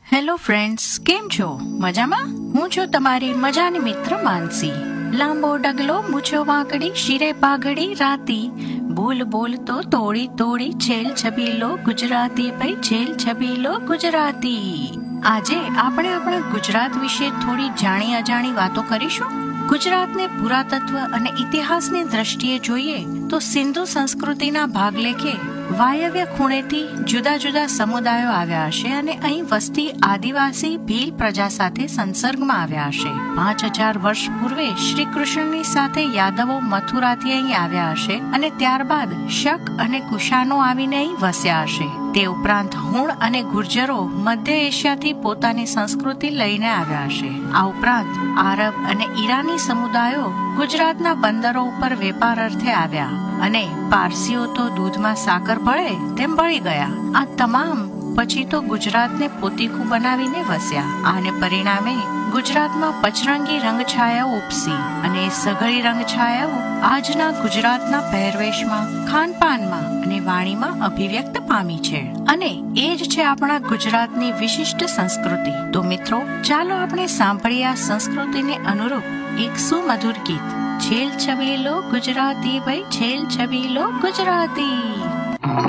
Hello friends, કેમ છો? મજામાં? હું છું તમારી મજાની મિત્ર માનસી. લાંબો ડગલો, મૂછો વાંકડી, શિરે પાઘડી રાતી, બોલ બોલ તો તોડી તોડી છેલ છબીલો ગુજરાતી, ભાઈ છેલ છબીલો ગુજરાતી. આજે આપણે આપણા ગુજરાત વિશે થોડી જાણી અજાણી વાતો કરીશું. ગુજરાતને પુરાતત્વ અને ઇતિહાસની દ્રષ્ટિએ જોઈએ તો સિંધુ સંસ્કૃતિના ભાગલેખે વાયવ્ય ખૂણેથી જુદા જુદા સમુદાયો આવ્યા હશે અને અહીં વસતી આદિવાસી ભીલ પ્રજા સાથે સંસર્ગમાં આવ્યા હશે. 5000 વર્ષ પૂર્વે શ્રી કૃષ્ણની સાથે યાદવો મથુરાથી અહીં આવ્યા હશે અને ત્યારબાદ શક અને કુશાનો આવીને અહીં વસ્યા હશે. તે ઉપરાંત હુણ અને ગુર્જરો મધ્ય એશિયાથી પોતાની સંસ્કૃતિ લઈને આવ્યા હશે. આ ઉપરાંત આરબ અને ઈરાની સમુદાયો ગુજરાતના બંદરો ઉપર વેપાર અર્થે આવ્યા અને પારસીઓ તો દૂધમાં સાકર ભળે તેમ ભળી ગયા. આ તમામ પછી તો ગુજરાતને પોતીકું બનાવીને વસ્યા. આને પરિણામે ગુજરાતમાં પચરંગી રંગછાયાઓ ઉપસી અને સઘળી રંગછાયાઓ આજના ગુજરાતના પહેરવેશમાં, ખાનપાનમાં અને વાણીમાં અભિવ્યક્ત પામી છે. અને એ જ છે આપણા ગુજરાતની વિશિષ્ટ સંસ્કૃતિ. તો મિત્રો, ચાલો આપણે સાંભળીએ આ સંસ્કૃતિને અનુરૂપ એક સુમધુર ગીત. છેલ છબીલો ગુજરાતી, ભાઈ છેલ છબીલો ગુજરાતી.